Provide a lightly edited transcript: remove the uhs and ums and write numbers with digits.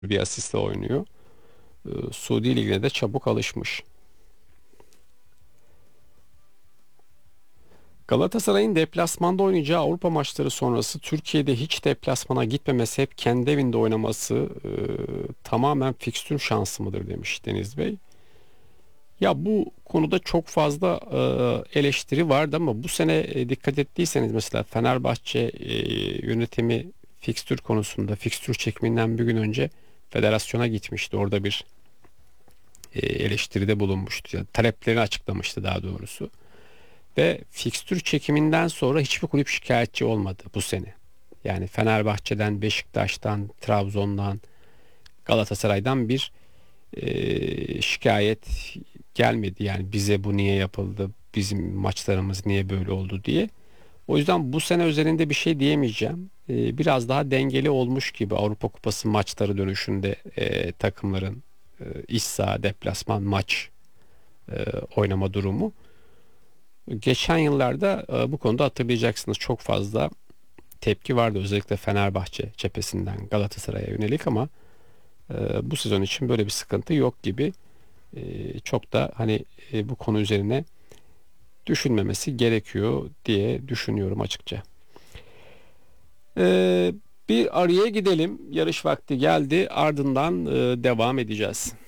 bir asistle oynuyor. Suudi Ligi'ne de çabuk alışmış. Galatasaray'ın deplasmanda oynayacağı Avrupa maçları sonrası Türkiye'de hiç deplasmana gitmemesi, hep kendi evinde oynaması tamamen fikstür şansı mıdır demiş Deniz Bey. Ya bu konuda çok fazla eleştiri vardı ama bu sene dikkat ettiyseniz mesela Fenerbahçe yönetimi fikstür konusunda fikstür çekiminden bir gün önce federasyona gitmişti. Orada bir eleştiride bulunmuştu. Yani taleplerini açıklamıştı daha doğrusu. Ve fikstür çekiminden sonra hiçbir kulüp şikayetçi olmadı bu sene. Yani Fenerbahçe'den, Beşiktaş'tan, Trabzon'dan, Galatasaray'dan bir şikayet gelmedi. Yani bize bu niye yapıldı, bizim maçlarımız niye böyle oldu diye. O yüzden bu sene üzerinde bir şey diyemeyeceğim. Biraz daha dengeli olmuş gibi Avrupa Kupası maçları dönüşünde takımların iç saha, deplasman maç oynama durumu. Geçen yıllarda bu konuda hatırlayacaksınız çok fazla tepki vardı özellikle Fenerbahçe cephesinden Galatasaray'a yönelik ama bu sezon için böyle bir sıkıntı yok gibi. Çok da hani bu konu üzerine düşünmemesi gerekiyor diye düşünüyorum açıkça. E, Bir araya gidelim. Yarış vakti geldi. Ardından devam edeceğiz.